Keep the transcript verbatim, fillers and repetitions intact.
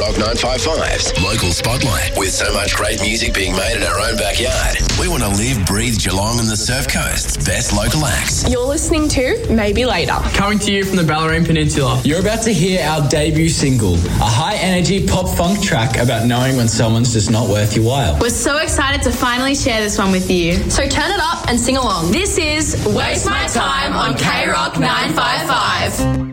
Rock nine five five's Local Spotlight. With so much great music being made in our own backyard, we want to live, breathe Geelong and the Surf Coast's best local acts. You're listening to Maybe Later. Coming to you from the Bellarine Peninsula. You're about to hear our debut single, a high-energy pop-funk track about knowing when someone's just not worth your while. We're so excited to finally share this one with you. So turn it up and sing along. This is Waste My Time on K Rock nine five five.